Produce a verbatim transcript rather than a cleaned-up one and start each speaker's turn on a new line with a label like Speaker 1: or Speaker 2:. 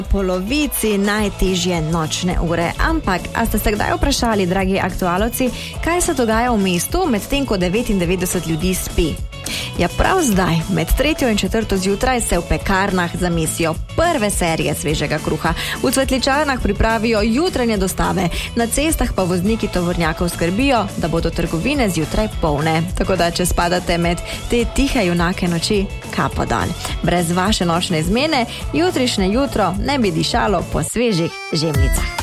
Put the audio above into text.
Speaker 1: polovici najtežje nočne ure. Ampak, a ste se kdaj vprašali, dragi aktualovci, kaj se dogaja v mestu, medtem ko devetindevetdeset ljudi spi? Ja, prav zdaj, med tretjo in četrto zjutraj se v pekarnah zamesijo prve serije svežega kruha. V cvetličarnah pripravijo jutranje dostave, na cestah pa vozniki tovornjakov skrbijo, da bodo trgovine zjutraj polne. Tako da, če spadate med te tihe junake noči, kapo dol. Brez vaše nočne izmene, jutrišnje jutro ne bi dišalo po svežih žemljicah.